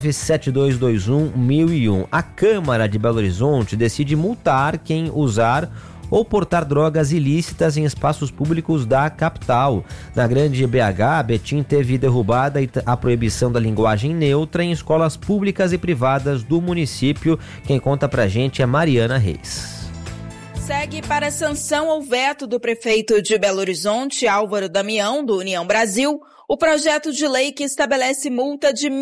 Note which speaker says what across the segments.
Speaker 1: 7221-1001. A Câmara de Belo Horizonte decide multar quem usar ou portar drogas ilícitas em espaços públicos da capital. Na Grande BH, Betim teve derrubada a proibição da linguagem neutra em escolas públicas e privadas do município. Quem conta pra gente é Mariana Reis.
Speaker 2: Segue para sanção ou veto do prefeito de Belo Horizonte, Álvaro Damião, do União Brasil, o projeto de lei que estabelece multa de R$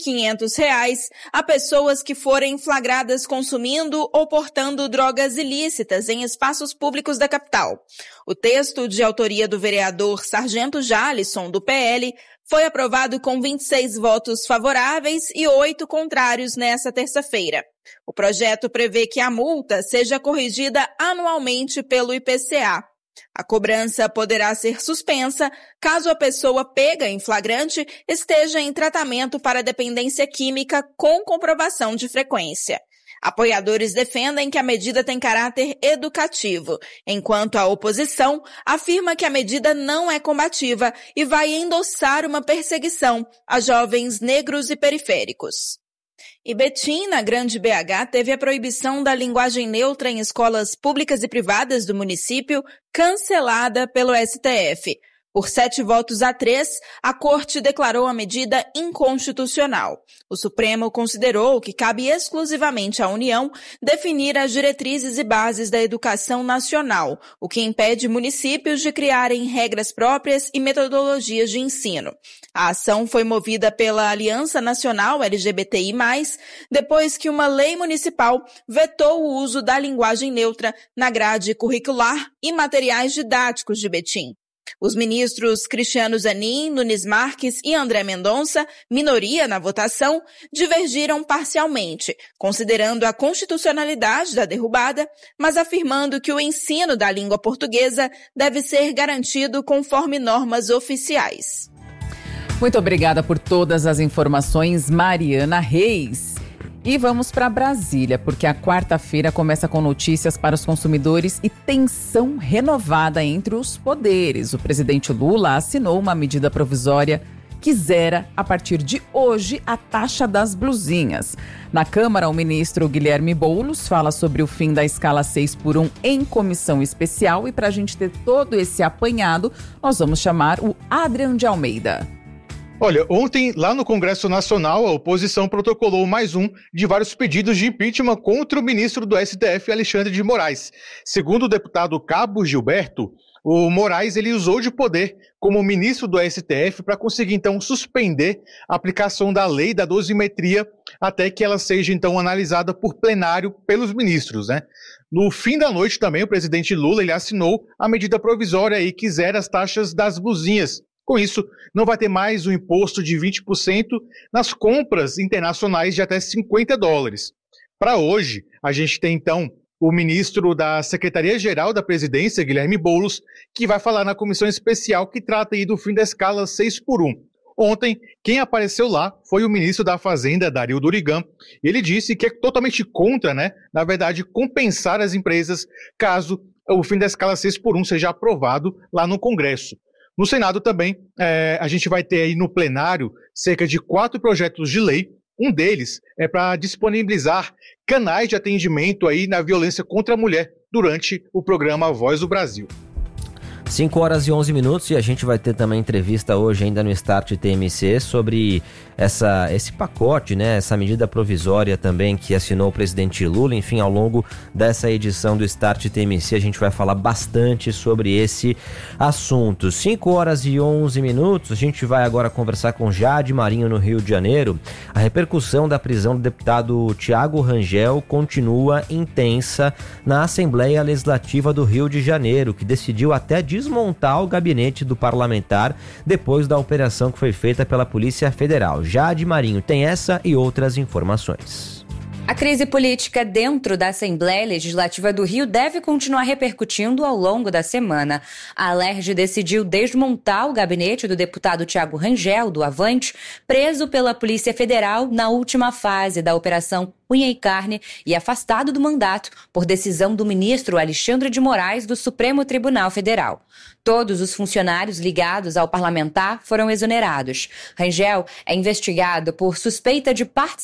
Speaker 2: 1.500 a pessoas que forem flagradas consumindo ou portando drogas ilícitas em espaços públicos da capital. O texto, de autoria do vereador Sargento Jalisson, do PL, foi aprovado com 26 votos favoráveis e 8 contrários nesta terça-feira. O projeto prevê que a multa seja corrigida anualmente pelo IPCA. A cobrança poderá ser suspensa caso a pessoa pega em flagrante esteja em tratamento para dependência química com comprovação de frequência. Apoiadores defendem que a medida tem caráter educativo, enquanto a oposição afirma que a medida não é combativa e vai endossar uma perseguição a jovens negros e periféricos. E Betim, na Grande BH, teve a proibição da linguagem neutra em escolas públicas e privadas do município cancelada pelo STF. Por 7 votos a 3, a Corte declarou a medida inconstitucional. O Supremo considerou que cabe exclusivamente à União definir as diretrizes e bases da educação nacional, o que impede municípios de criarem regras próprias e metodologias de ensino. A ação foi movida pela Aliança Nacional LGBTI+, depois que uma lei municipal vetou o uso da linguagem neutra na grade curricular e materiais didáticos de Betim. Os ministros Cristiano Zanin, Nunes Marques e André Mendonça, minoria na votação, divergiram parcialmente, considerando a constitucionalidade da derrubada, mas afirmando que o ensino da língua portuguesa deve ser garantido conforme normas oficiais.
Speaker 3: Muito obrigada por todas as informações, Mariana Reis. E vamos para Brasília, porque a quarta-feira começa com notícias para os consumidores e tensão renovada entre os poderes. O presidente Lula assinou uma medida provisória que zera, a partir de hoje, a taxa das blusinhas. Na Câmara, o ministro Guilherme Boulos fala sobre o fim da escala 6x1 em comissão especial. E para a gente ter todo esse apanhado, nós vamos chamar o Adrian de Almeida.
Speaker 4: Olha, ontem, lá no Congresso Nacional, a oposição protocolou mais um de vários pedidos de impeachment contra o ministro do STF, Alexandre de Moraes. Segundo o deputado Cabo Gilberto, o Moraes ele usou de poder como ministro do STF para conseguir, então, suspender a aplicação da lei da dosimetria até que ela seja, então, analisada por plenário pelos ministros, né? No fim da noite também, o presidente Lula ele assinou a medida provisória aí que zera as taxas das blusinhas. Com isso, não vai ter mais o imposto de 20% nas compras internacionais de até $50. Para hoje, a gente tem, então, o ministro da Secretaria-Geral da Presidência, Guilherme Boulos, que vai falar na comissão especial que trata aí do fim da escala 6x1. Ontem, quem apareceu lá foi o ministro da Fazenda, Dario Durigan. Ele disse que é totalmente contra, na verdade, compensar as empresas caso o fim da escala 6x1 seja aprovado lá no Congresso. No Senado também, a gente vai ter aí no plenário cerca de 4 projetos de lei. Um deles é para disponibilizar canais de atendimento aí na violência contra a mulher durante o programa Voz do Brasil.
Speaker 1: 5h11 e a gente vai ter também entrevista hoje ainda no Start TMC sobre esse pacote, essa medida provisória também que assinou o presidente Lula. Enfim, ao longo dessa edição do Start TMC a gente vai falar bastante sobre esse assunto. 5h11, a gente vai agora conversar com Jade Marinho no Rio de Janeiro. A repercussão da prisão do deputado Thiago Rangel continua intensa na Assembleia Legislativa do Rio de Janeiro, que decidiu até desmontar o gabinete do parlamentar depois da operação que foi feita pela Polícia Federal. Jade Marinho tem essa e outras informações.
Speaker 5: A crise política dentro da Assembleia Legislativa do Rio deve continuar repercutindo ao longo da semana. A Alerj decidiu desmontar o gabinete do deputado Thiago Rangel, do Avante, preso pela Polícia Federal na última fase da Operação Unha e Carne e afastado do mandato por decisão do ministro Alexandre de Moraes do Supremo Tribunal Federal. Todos os funcionários ligados ao parlamentar foram exonerados. Rangel é investigado por suspeita de participação